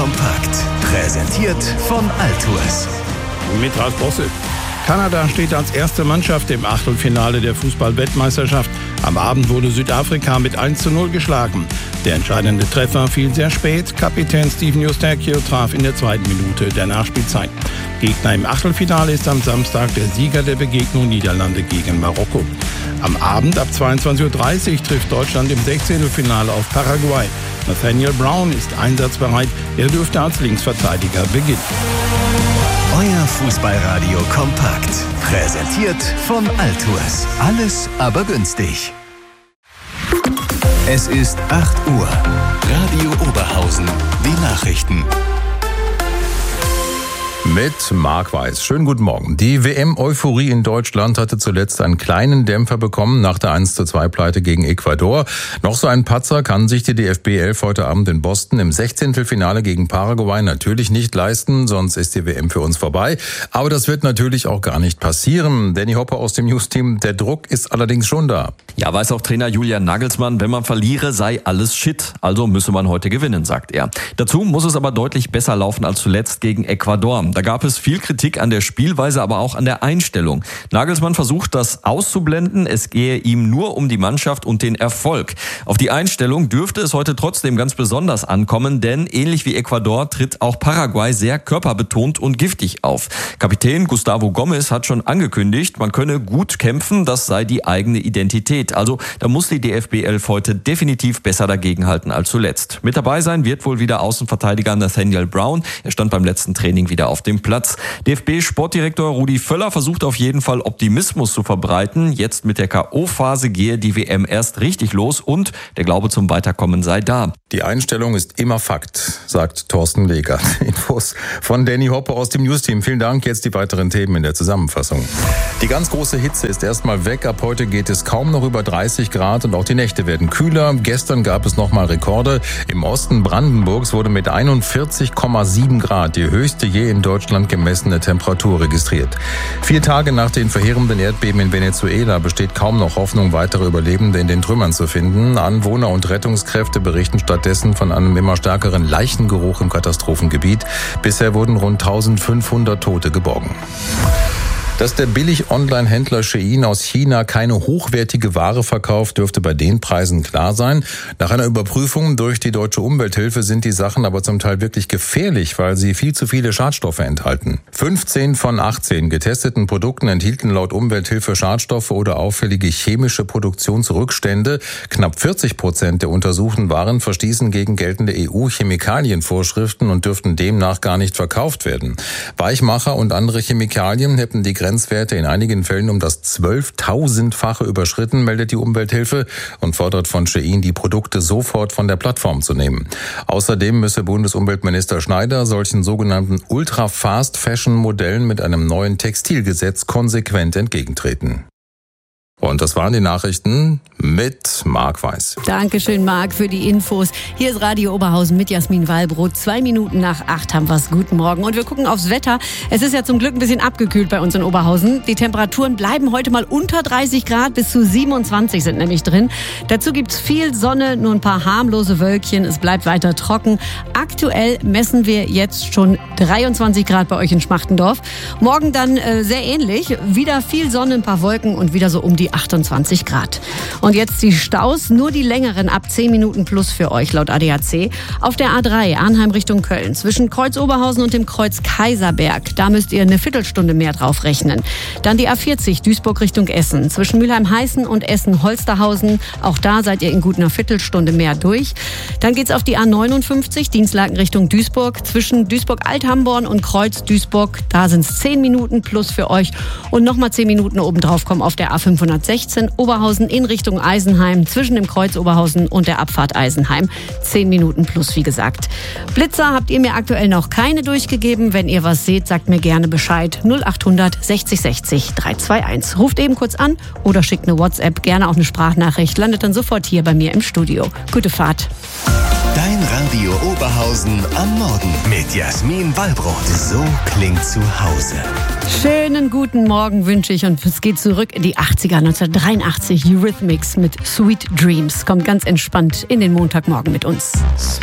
kompakt. Präsentiert von Altours. Mit Ralf Bosse. Kanada steht als erste Mannschaft im Achtelfinale der Fußball-Weltmeisterschaft. Am Abend wurde Südafrika mit 1:0 geschlagen. Der entscheidende Treffer fiel sehr spät. Kapitän Steven Eustáquio traf in der 2. Minute der Nachspielzeit. Gegner im Achtelfinale ist am Samstag der Sieger der Begegnung Niederlande gegen Marokko. Am Abend ab 22:30 Uhr trifft Deutschland im 16. Finale auf Paraguay. Nathaniel Brown ist einsatzbereit. Er dürfte als Linksverteidiger beginnen. Euer Fußballradio kompakt. Präsentiert von Altours. Alles aber günstig. Es ist 8 Uhr. Radio Oberhausen. Die Nachrichten. Mit Marc Weiß. Schönen guten Morgen. Die WM-Euphorie in Deutschland hatte zuletzt einen kleinen Dämpfer bekommen nach der 1:2-Pleite gegen Ecuador. Noch so ein Patzer kann sich die DFB 11 heute Abend in Boston im 16. Finale gegen Paraguay natürlich nicht leisten, sonst ist die WM für uns vorbei. Aber das wird natürlich auch gar nicht passieren. Danny Hopper aus dem News-Team, der Druck ist allerdings schon da. Ja, weiß auch Trainer Julian Nagelsmann, wenn man verliere, sei alles Shit. Also müsse man heute gewinnen, sagt er. Dazu muss es aber deutlich besser laufen als zuletzt gegen Ecuador. Da gab es viel Kritik an der Spielweise, aber auch an der Einstellung. Nagelsmann versucht, das auszublenden. Es gehe ihm nur um die Mannschaft und den Erfolg. Auf die Einstellung dürfte es heute trotzdem ganz besonders ankommen, denn ähnlich wie Ecuador tritt auch Paraguay sehr körperbetont und giftig auf. Kapitän Gustavo Gomes hat schon angekündigt, man könne gut kämpfen, das sei die eigene Identität. Also da muss die DFB 11 heute definitiv besser dagegenhalten als zuletzt. Mit dabei sein wird wohl wieder Außenverteidiger Nathaniel Brown. Er stand beim letzten Training wieder auf dem Platz. DFB-Sportdirektor Rudi Völler versucht auf jeden Fall Optimismus zu verbreiten. Jetzt mit der K.O.-Phase gehe die WM erst richtig los und der Glaube zum Weiterkommen sei da. Die Einstellung ist immer Fakt, sagt Thorsten Leger. Infos von Danny Hopper aus dem News-Team. Vielen Dank. Jetzt die weiteren Themen in der Zusammenfassung. Die ganz große Hitze ist erstmal weg. Ab heute geht es kaum noch über 30 Grad und auch die Nächte werden kühler. Gestern gab es nochmal Rekorde. Im Osten Brandenburgs wurde mit 41,7 Grad die höchste je in Deutschland gemessene Temperatur registriert. 4 Tage nach den verheerenden Erdbeben in Venezuela besteht kaum noch Hoffnung, weitere Überlebende in den Trümmern zu finden. Anwohner und Rettungskräfte berichten stattdessen von einem immer stärkeren Leichengeruch im Katastrophengebiet. Bisher wurden rund 1500 Tote geborgen. Dass der Billig-Online-Händler Shein aus China keine hochwertige Ware verkauft, dürfte bei den Preisen klar sein. Nach einer Überprüfung durch die Deutsche Umwelthilfe sind die Sachen aber zum Teil wirklich gefährlich, weil sie viel zu viele Schadstoffe enthalten. 15 von 18 getesteten Produkten enthielten laut Umwelthilfe Schadstoffe oder auffällige chemische Produktionsrückstände. Knapp 40% der untersuchten Waren verstießen gegen geltende EU-Chemikalienvorschriften und dürften demnach gar nicht verkauft werden. Weichmacher und andere Chemikalien hätten die Grenzwerte in einigen Fällen um das 12.000-fache überschritten, meldet die Umwelthilfe und fordert von Shein, die Produkte sofort von der Plattform zu nehmen. Außerdem müsse Bundesumweltminister Schneider solchen sogenannten Ultra-Fast-Fashion-Modellen mit einem neuen Textilgesetz konsequent entgegentreten. Und das waren die Nachrichten mit Marc Weiß. Dankeschön, Marc, für die Infos. Hier ist Radio Oberhausen mit Jasmin Wallbrot. 2 Minuten nach 8 haben wir es. Guten Morgen. Und wir gucken aufs Wetter. Es ist ja zum Glück ein bisschen abgekühlt bei uns in Oberhausen. Die Temperaturen bleiben heute mal unter 30 Grad, bis zu 27 sind nämlich drin. Dazu gibt's viel Sonne, nur ein paar harmlose Wölkchen. Es bleibt weiter trocken. Aktuell messen wir jetzt schon 23 Grad bei euch in Schmachtendorf. Morgen dann sehr ähnlich. Wieder viel Sonne, ein paar Wolken und wieder so um die 28 Grad. Und jetzt die Staus, nur die längeren ab 10 Minuten plus für euch laut ADAC. Auf der A3 Arnheim Richtung Köln zwischen Kreuz Oberhausen und dem Kreuz Kaiserberg. Da müsst ihr eine Viertelstunde mehr drauf rechnen. Dann die A40 Duisburg Richtung Essen zwischen Mülheim-Heißen und Essen-Holsterhausen. Auch da seid ihr in gut einer Viertelstunde mehr durch. Dann geht's auf die A59 Dienstlaken Richtung Duisburg zwischen Duisburg-Althamborn und Kreuz Duisburg. Da sind es 10 Minuten plus für euch. Und nochmal 10 Minuten obendrauf kommen auf der A516 Oberhausen in Richtung Eisenheim zwischen dem Kreuz Oberhausen und der Abfahrt Eisenheim. 10 Minuten plus, wie gesagt. Blitzer habt ihr mir aktuell noch keine durchgegeben. Wenn ihr was seht, sagt mir gerne Bescheid. 0800 60 60 321. Ruft eben kurz an oder schickt eine WhatsApp, gerne auch eine Sprachnachricht. Landet dann sofort hier bei mir im Studio. Gute Fahrt. Dein Radio Oberhausen am Morgen mit Jasmin Wallbrot. So klingt zu Hause. Schönen guten Morgen wünsche ich und es geht zurück in die 80er, 1983, Eurythmics mit Sweet Dreams. Kommt ganz entspannt in den Montagmorgen mit uns.